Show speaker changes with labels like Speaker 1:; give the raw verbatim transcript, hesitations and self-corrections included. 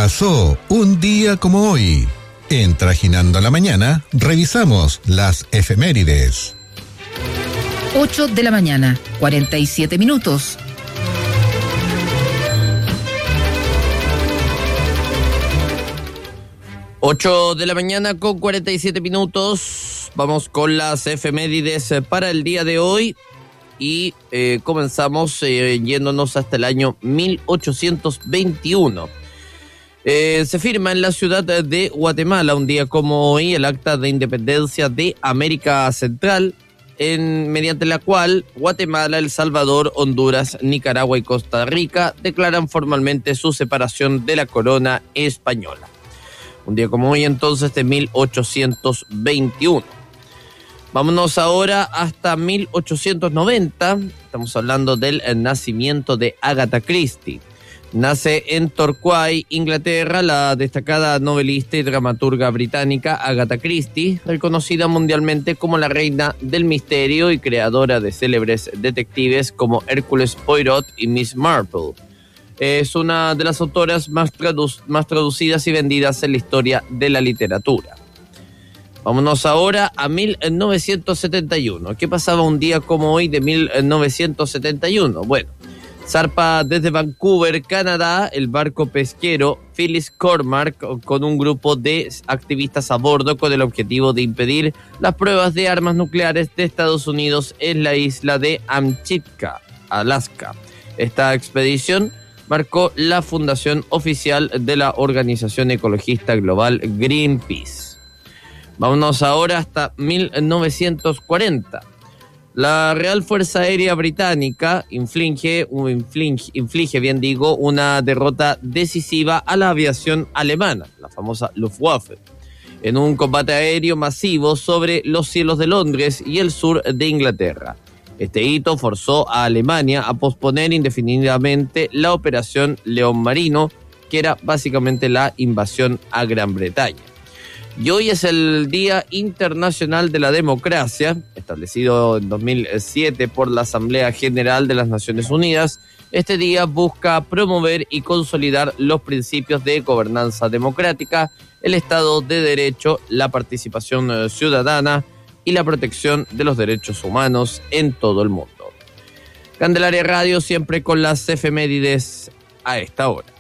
Speaker 1: pasó un día como hoy? En Trajinando la Mañana, revisamos las efemérides.
Speaker 2: ocho de la mañana, cuarenta y siete minutos.
Speaker 3: ocho de la mañana con cuarenta y siete minutos. Vamos con las efemérides para el día de hoy. Y eh, comenzamos eh, yéndonos hasta el año mil ochocientos veintiuno. Eh, se firma en la ciudad de Guatemala, un día como hoy, el Acta de Independencia de América Central, en, mediante la cual Guatemala, El Salvador, Honduras, Nicaragua y Costa Rica declaran formalmente su separación de la corona española. Un día como hoy, entonces, de mil ochocientos veintiuno. Vámonos ahora hasta mil ochocientos noventa. Estamos hablando del nacimiento de Agatha Christie. Nace en Torquay, Inglaterra, la destacada novelista y dramaturga británica Agatha Christie, reconocida mundialmente como la reina del misterio y creadora de célebres detectives como Hércules Poirot y Miss Marple. Es una de las autoras más, tradu- más traducidas y vendidas en la historia de la literatura. Vámonos ahora a mil novecientos setenta y uno. ¿Qué pasaba un día como hoy de mil novecientos setenta y uno? Bueno, zarpa desde Vancouver, Canadá, el barco pesquero Phyllis Cormack con un grupo de activistas a bordo con el objetivo de impedir las pruebas de armas nucleares de Estados Unidos en la isla de Amchitka, Alaska. Esta expedición marcó la fundación oficial de la organización ecologista global Greenpeace. Vámonos ahora hasta mil novecientos cuarenta. La Real Fuerza Aérea Británica inflige, inflige, inflige, bien digo, una derrota decisiva a la aviación alemana, la famosa Luftwaffe, en un combate aéreo masivo sobre los cielos de Londres y el sur de Inglaterra. Este hito forzó a Alemania a posponer indefinidamente la operación León Marino, que era básicamente la invasión a Gran Bretaña. Y hoy es el Día Internacional de la Democracia, establecido en dos mil siete por la Asamblea General de las Naciones Unidas. Este día busca promover y consolidar los principios de gobernanza democrática, el Estado de Derecho, la participación ciudadana y la protección de los derechos humanos en todo el mundo. Candelaria Radio, siempre con las efemérides a esta hora.